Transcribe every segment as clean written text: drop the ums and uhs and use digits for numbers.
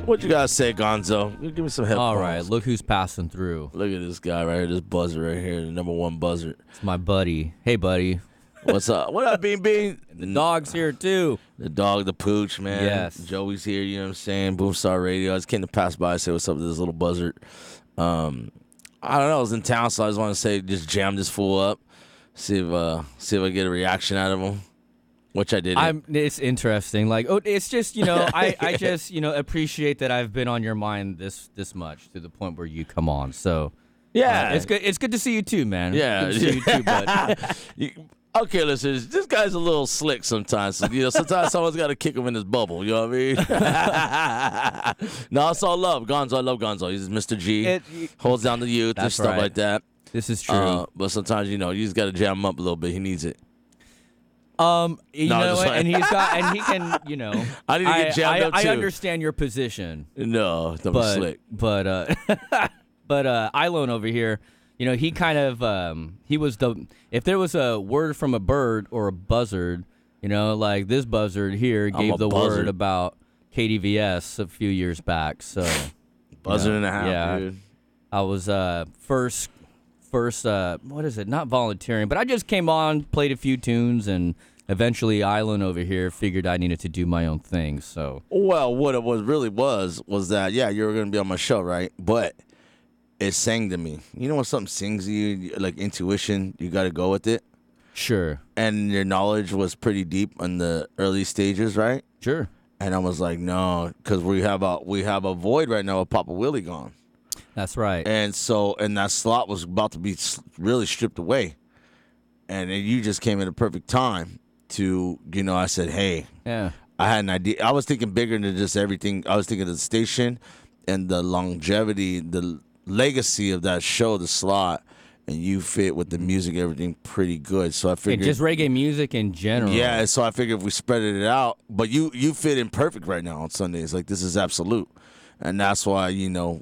What you gotta say, Gonzo? Give me some headphones. All right, look who's passing through. Look at this guy right here, this buzzard right here, the number one buzzard. It's my buddy. Hey, buddy. What's up? What up, Bean Bean? The dog's here, too. The dog, the pooch, man. Yes. Joey's here, you know what I'm saying? Boomstar Radio. I just came to pass by and say what's up to this little buzzard. I don't know. I was in town, so I just want to say just jam this fool up. See if I get a reaction out of him. Which I didn't. It's interesting. Like, it's just, I just, appreciate that I've been on your mind this much to the point where you come on. So, yeah. It's good. It's good to see you too, man. Yeah. Good to see you too, bud. Okay, listeners, this guy's a little slick sometimes. So, sometimes someone's got to kick him in his bubble. You know what I mean? No, it's all love. Gonzo, I love Gonzo. He's Mr. G. Holds down the youth and stuff like that. This is true. But sometimes, you just got to jam him up a little bit. He needs it. And he can, I need to get jammed up too. I understand your position. No, don't be slick. But Ilone over here, he kind of, he was if there was a word from a bird or a buzzard, like this buzzard here gave the word about KDVS a few years back. So buzzard and a half, yeah, dude. I was first, what is it? Not volunteering, but I just came on, played a few tunes, and eventually Ilone over here figured I needed to do my own thing. So, well, what it was that, yeah, you were going to be on my show, right? But it sang to me. You know when something sings to you, like intuition, you got to go with it? Sure. And your knowledge was pretty deep in the early stages, right? Sure. And I was like, no, because we have a void right now with Papa Willie gone. That's right. And that slot was about to be really stripped away. And then you just came at a perfect time to, I said, hey. Yeah. I had an idea. I was thinking bigger than just everything. I was thinking of the station and the longevity, the legacy of that show, the slot. And you fit with the music, everything pretty good. So I figured. Just reggae music in general. Yeah, so I figured if we spread it out. But you fit in perfect right now on Sundays. Like, this is absolute. And that's why,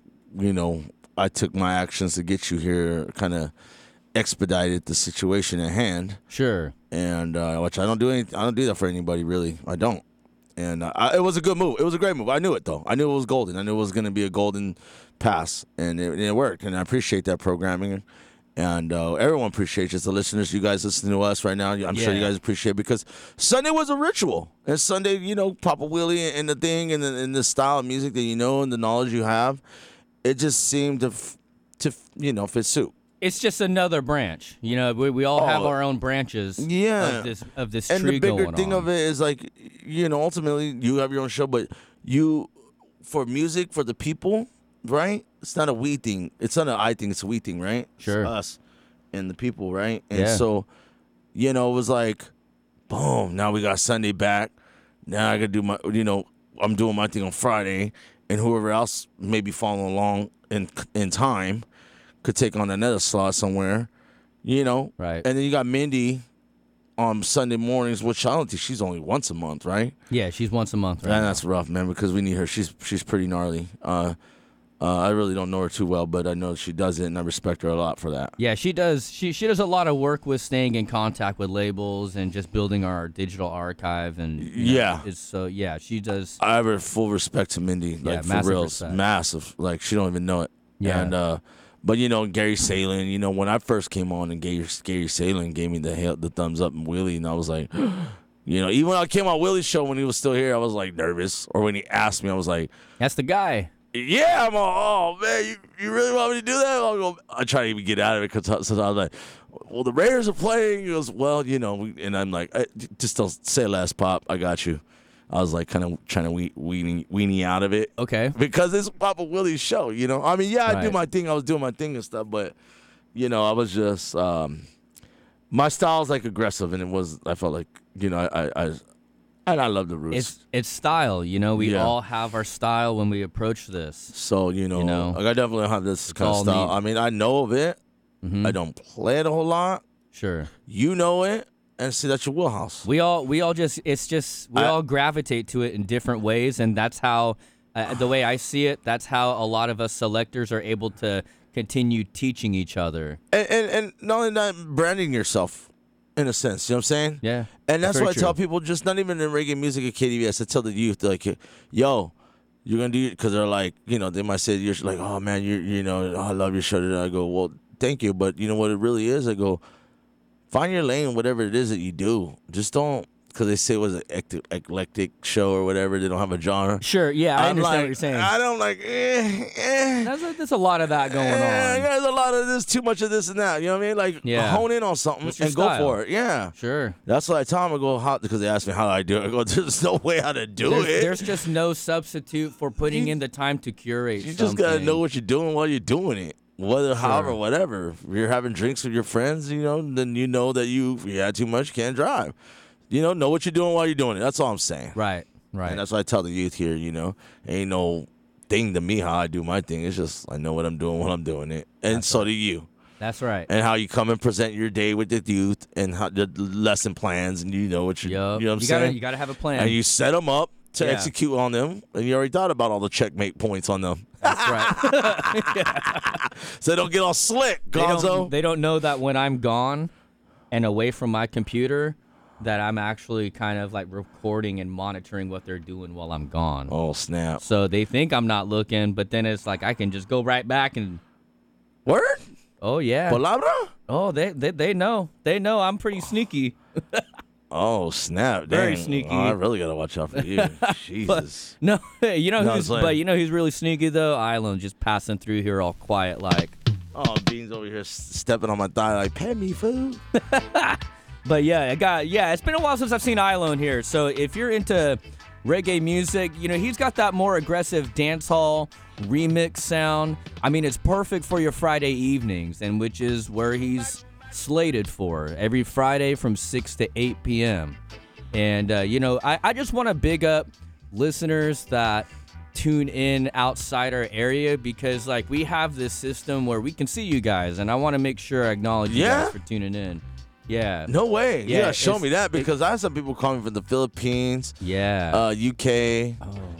I took my actions to get you here, kind of expedited the situation at hand. Sure. And which I don't do that for anybody, really. I don't. And it was a good move. It was a great move. I knew it, though. I knew it was golden. I knew it was going to be a golden pass, and it worked. And I appreciate that programming. And everyone appreciates it. The listeners, you guys listening to us right now, I'm sure you guys appreciate it because Sunday was a ritual. And Sunday, Papa Willie and the thing and the style of music that and the knowledge you have, it just seemed to fit suit. It's just another branch. We all have our own branches of this and tree going on. And the bigger thing of it is like, ultimately you have your own show, but for music, for the people, right? It's not a we thing. It's not an I thing. It's a we thing, right? Sure. It's us and the people, right? And so, it was like, boom, now we got Sunday back. Now I got to do my, I'm doing my thing on Friday. And whoever else may be following along in time could take on another slot somewhere, Right. And then you got Mindy on Sunday mornings, which I don't think she's only once a month, right? Yeah, she's once a month, right? And that's rough, man, because we need her. She's pretty gnarly. I really don't know her too well, but I know she does it, and I respect her a lot for that. Yeah, she does. She does a lot of work with staying in contact with labels and just building our digital archive. And she does. I have her full respect to Mindy, like for real, massive. Like she don't even know it. Yeah. And but Gary Salen, when I first came on and Gary Salen gave me the thumbs up and Willie, and I was like, even when I came on Willie's show when he was still here, I was like nervous. Or when he asked me, I was like, that's the guy. Yeah, I'm all, oh man, you really want me to do that? I try to even get out of it because sometimes I was like, well, the Raiders are playing. He goes, well, and I'm like, just don't say less, Pop. I got you. I was like kind of trying to weenie out of it. Okay. Because it's Papa Willie's show, I mean, yeah, I do my thing. I was doing my thing and stuff, but, I was just, my style is like aggressive, and I felt like, and I love the Roots. It's style, We all have our style when we approach this. So, I definitely have this kind of style. I mean, I know of it. Mm-hmm. I don't play it a whole lot. Sure. You know it, and see, that's your wheelhouse. We all gravitate to it in different ways, and that's how, the way I see it, that's how a lot of us selectors are able to continue teaching each other. And not only that, branding yourself. In a sense, you know what I'm saying? Yeah. And that's why I tell people, just not even in reggae music at KDVS, I tell the youth, like, yo, you're gonna do, because they're like, they might say you're like, oh man, I love your show. And I go, well, thank you, but you know what it really is? I go, find your lane, whatever it is that you do. Just don't, because they say it was an eclectic show or whatever. They don't have a genre. Sure, yeah, I understand what you're saying. I don't like, There's a lot of that going on. There's a lot of this, too much of this and that. You know what I mean? Like, hone in on something and go for it. Yeah. Sure. That's what I tell them. I go, how, because they ask me how do I do it. I go, there's no way how to do it. There's just no substitute for putting in the time to curate You something. just got to know what you're doing while you're doing it. However, whatever. If you're having drinks with your friends, then you know that if you had too much, you can't drive. Know what you're doing while you're doing it. That's all I'm saying. Right. And that's what I tell the youth here, ain't no thing to me how I do my thing. It's just I know what I'm doing while I'm doing it. And so do you. That's right. And how you come and present your day with the youth and how the lesson plans, and you know what you know what I'm saying? You got to have a plan. And you set them up to execute on them, and you already thought about all the checkmate points on them. That's right. So they don't get all slick, Gonzo. They don't know that when I'm gone and away from my computer, that I'm actually kind of like recording and monitoring what they're doing while I'm gone. Oh, snap. So they think I'm not looking, but then it's like I can just go right back and... Word? Oh, yeah. Palabra? Oh, they know. They know I'm pretty sneaky. Oh, snap. Very Dang. sneaky. Oh, I really got to watch out for you. Jesus. You know who's really sneaky, though? Island just passing through here all quiet like... Oh, Beans over here stepping on my thigh like, pay me, food. But it's been a while since I've seen Ilone here. So if you're into reggae music, he's got that more aggressive dancehall remix sound. I mean, it's perfect for your Friday evenings, and which is where he's slated for every Friday from 6 to 8 p.m. And, I just want to big up listeners that tune in outside our area, because, like, we have this system where we can see you guys, and I want to make sure I acknowledge you guys for tuning in. Yeah. No way. Yeah, show me that, because I have some people calling from the Philippines. Yeah. UK.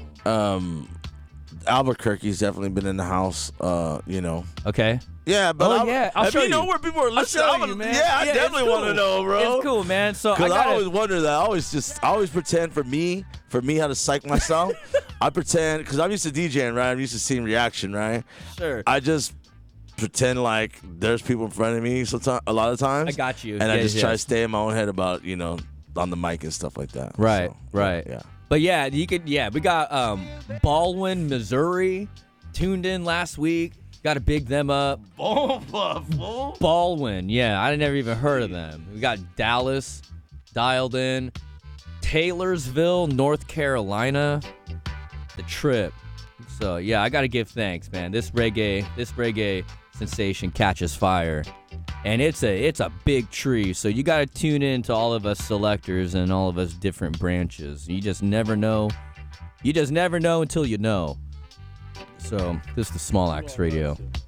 Albuquerque's definitely been in the house. Okay. Yeah, but I'll show you. Know where people are listening. I'll show you, man. Yeah, I definitely want to know, bro. It's cool, man. So I always wonder that. I always pretend for me how to psych myself. I pretend, because I'm used to DJing, right? I'm used to seeing reaction, right? Sure. I just pretend like there's people in front of me a lot of times. I got you. And I just try to stay in my own head about, on the mic and stuff like that. Right, so, right. Yeah. But we got Baldwin, Missouri, tuned in last week. Got to big them up. Baldwin, yeah, I never even heard of them. We got Dallas dialed in. Taylorsville, North Carolina. The trip. So, yeah, I got to give thanks, man. This reggae sensation catches fire. And it's a big tree, so you got to tune in to all of us selectors and all of us different branches. You just never know. You just never know until you know. So, this is the Small Axe Radio.